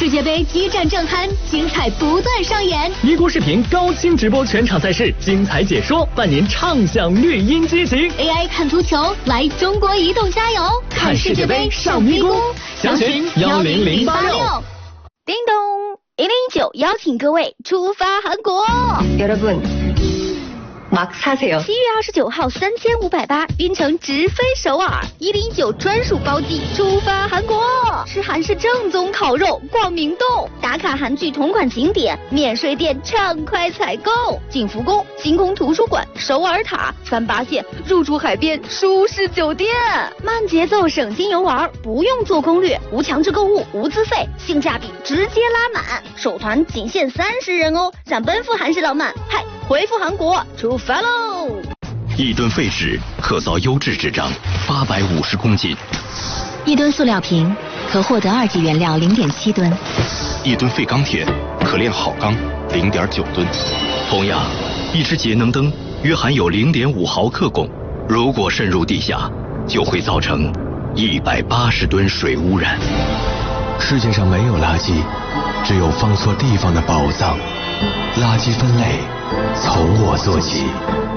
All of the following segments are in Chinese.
世界杯激战正酣，精彩不断上演。 咪咕视频高清直播全场赛事，精彩解说，伴您畅享绿茵激情。 AI 看足球，来中国移动加油！ 看世界杯上咪咕，详询10086。 叮咚，1019邀请各位出发韩国。 여러분 막 사세요. 7月29号3580槟城直飞首尔，109专属包机出发韩国，吃韩式正宗烤肉，逛明洞，打卡韩剧同款景点，免税店畅快采购，景福宫、星空图书馆、首尔塔、38线入住海边舒适酒店，慢节奏省心游玩，不用做攻略，无强制购物，无资费，性价比直接拉满，首团仅限30人哦，想奔赴韩式浪漫，嗨，回复韩国出发喽 ！1吨废纸可造优质纸张850公斤 ，1吨塑料瓶可获得2级原料0.7吨 ，1吨废钢铁可炼好钢0.9吨。同样，一只节能灯约含有0.5毫克汞，如果渗入地下，就会造成180吨水污染。 世界上没有垃圾，只有放错地方的宝藏。垃圾分类从我做起。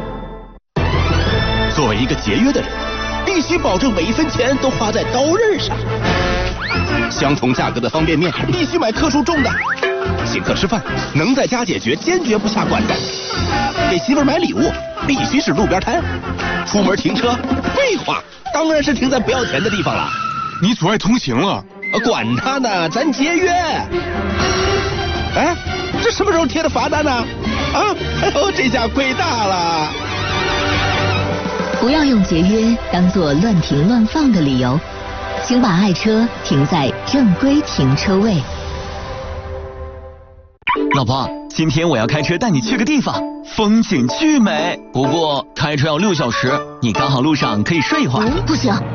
作为一个节约的人，必须保证每一分钱都花在刀刃上。相同价格的方便面必须买克数重的。请客吃饭能在家解决，坚决不下馆子。给媳妇买礼物必须是路边摊。出门停车，废话，当然是停在不要钱的地方了。 你阻碍通行了。 管他呢，咱节约。哎，这什么时候贴的罚单呢？啊，哎呦，这下亏大了。 不要用节约当作乱停乱放的理由，请把爱车停在正规停车位。 老婆，今天我要开车带你去个地方，风景巨美，不过开车要6小时，你刚好路上可以睡一会儿。 不行，